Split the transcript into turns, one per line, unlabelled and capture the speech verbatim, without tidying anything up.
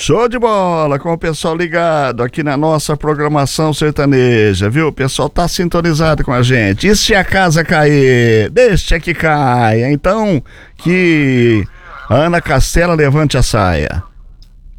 Show de bola, com o pessoal ligado aqui na nossa programação sertaneja, viu? O pessoal tá sintonizado com a gente. E se a casa cair, deixa que caia. Então, que Ana Castela levante a saia.